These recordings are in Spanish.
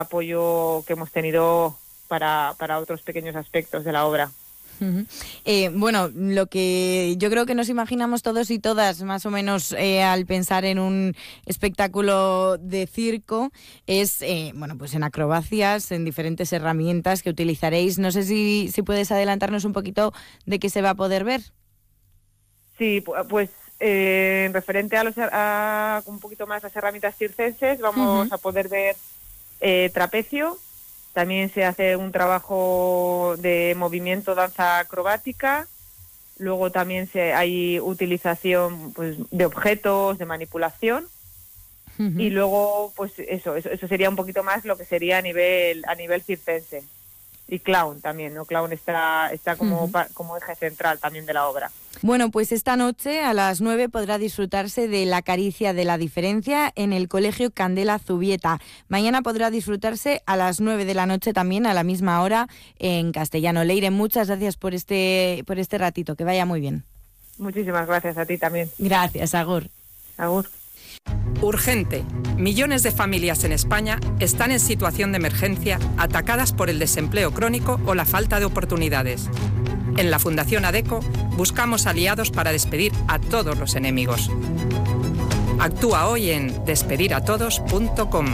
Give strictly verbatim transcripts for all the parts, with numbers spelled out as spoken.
apoyo que hemos tenido para, para otros pequeños aspectos de la obra. Uh-huh. Eh, bueno, lo que yo creo que nos imaginamos todos y todas, más o menos, eh, al pensar en un espectáculo de circo, es, eh, bueno, pues en acrobacias, en diferentes herramientas que utilizaréis. No sé si, si puedes adelantarnos un poquito de qué se va a poder ver. Sí, pues eh, en referente a, los, a un poquito más las herramientas circenses, vamos uh-huh. a poder ver eh, trapecio. También se hace un trabajo de movimiento, danza acrobática. Luego también se, hay utilización pues, de objetos, de manipulación. Uh-huh. Y luego, pues eso, eso, eso sería un poquito más lo que sería a nivel, a nivel circense. Y clown también, ¿no? Clown está, está como, uh-huh. pa, como eje central también de la obra. Bueno, pues esta noche a las nueve podrá disfrutarse de La caricia de la diferencia en el Colegio Candela Zubieta. Mañana podrá disfrutarse a las nueve de la noche también, a la misma hora, en Castellano. Leire, muchas gracias por este, por este ratito, que vaya muy bien. Muchísimas gracias a ti también. Gracias, agur. Agur. Urgente. Millones de familias en España están en situación de emergencia, atacadas por el desempleo crónico o la falta de oportunidades. En la Fundación ADECO buscamos aliados para despedir a todos los enemigos. Actúa hoy en despedir a todos punto com.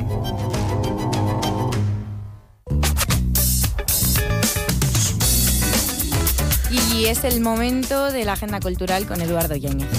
Y es el momento de la agenda cultural con Eduardo Yáñez.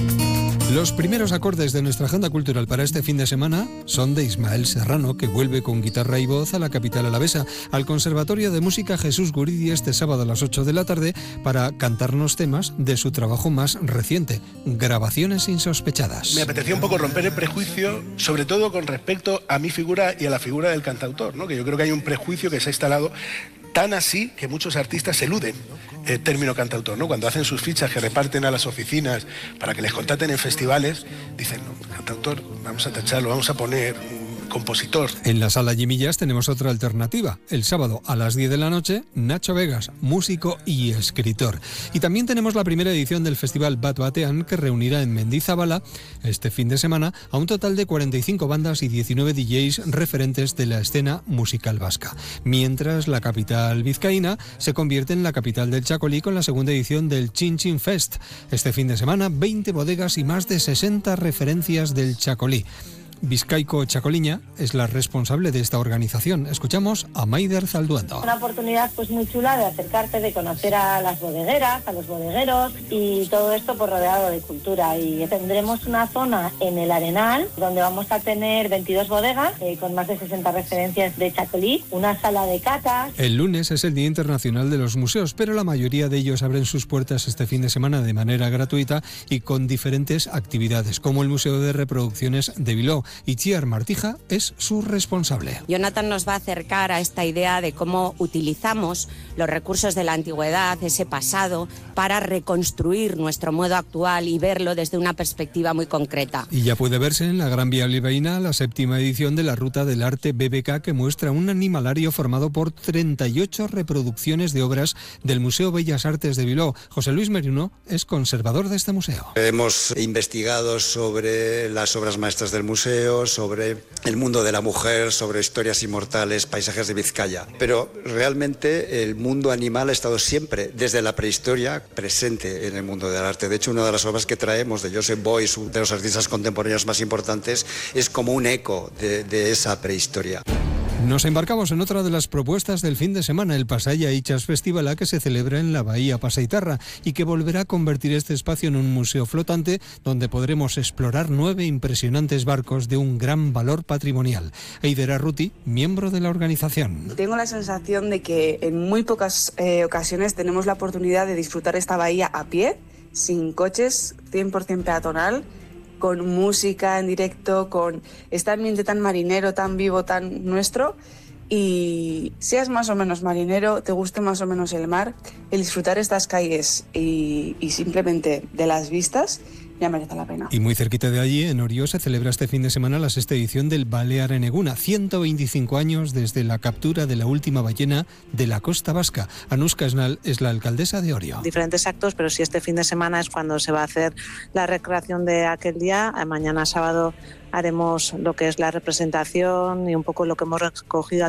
Los primeros acordes de nuestra agenda cultural para este fin de semana son de Ismael Serrano, que vuelve con guitarra y voz a la capital alavesa, al Conservatorio de Música Jesús Guridi este sábado a las ocho de la tarde para cantarnos temas de su trabajo más reciente, Grabaciones insospechadas. Me apetecía un poco romper el prejuicio, sobre todo con respecto a mi figura y a la figura del cantautor, ¿no? Que yo creo que hay un prejuicio que se ha instalado tan así que muchos artistas eluden el término cantautor, ¿no? Cuando hacen sus fichas que reparten a las oficinas para que les contraten en festivales, dicen, no, cantautor, vamos a tacharlo, vamos a poner compositor. En la Sala Jimillas tenemos otra alternativa. El sábado a las diez de la noche, Nacho Vegas, músico y escritor. Y también tenemos la primera edición del Festival Bat Batean, que reunirá en Mendizabala este fin de semana a un total de cuarenta y cinco bandas y diecinueve D Js referentes de la escena musical vasca. Mientras la capital vizcaína se convierte en la capital del Chacolí con la segunda edición del Chin Chin Fest. Este fin de semana, veinte bodegas y más de sesenta referencias del Chacolí. Vizcaico Chacoliña es la responsable de esta organización. Escuchamos a Maider Zalduendo. Una oportunidad pues muy chula de acercarte, de conocer a las bodegueras, a los bodegueros y todo esto pues rodeado de cultura. Y tendremos una zona en el Arenal donde vamos a tener veintidós bodegas eh, con más de sesenta referencias de Chacolí, una sala de catas. El lunes es el Día Internacional de los Museos, pero la mayoría de ellos abren sus puertas este fin de semana de manera gratuita y con diferentes actividades, como el Museo de Reproducciones de Biló. Y Chiar Martija es su responsable. Jonathan nos va a acercar a esta idea de cómo utilizamos los recursos de la antigüedad, ese pasado, para reconstruir nuestro modo actual y verlo desde una perspectiva muy concreta. Y ya puede verse en la Gran Vía Bilbaína la séptima edición de la Ruta del Arte B B K, que muestra un animalario formado por treinta y ocho reproducciones de obras del Museo Bellas Artes de Bilbao. José Luis Merino es conservador de este museo. Hemos investigado sobre las obras maestras del museo, sobre el mundo de la mujer, sobre historias inmortales, paisajes de Vizcaya. Pero realmente el mundo animal ha estado siempre, desde la prehistoria, presente en el mundo del arte. De hecho, una de las obras que traemos de Joseph Beuys, uno de los artistas contemporáneos más importantes, es como un eco de, de esa prehistoria. Nos embarcamos en otra de las propuestas del fin de semana, el Pasaya Itxas Festivala, que se celebra en la Bahía Pasaitarra y que volverá a convertir este espacio en un museo flotante donde podremos explorar nueve impresionantes barcos de un gran valor patrimonial. Eider Arruti, miembro de la organización. Tengo la sensación de que en muy pocas eh, ocasiones tenemos la oportunidad de disfrutar esta bahía a pie, sin coches, cien por ciento peatonal, con música en directo, con este ambiente tan marinero, tan vivo, tan nuestro. Y seas más o menos marinero, te guste más o menos el mar, el disfrutar estas calles y, y simplemente de las vistas ya merece la pena. Y muy cerquita de allí, en Orio, se celebra este fin de semana la sexta edición del Balear Eneguna, ciento veinticinco años desde la captura de la última ballena de la costa vasca. Anuska Esnal es la alcaldesa de Orio. Diferentes actos, pero sí este fin de semana es cuando se va a hacer la recreación de aquel día. Mañana sábado haremos lo que es la representación y un poco lo que hemos recogido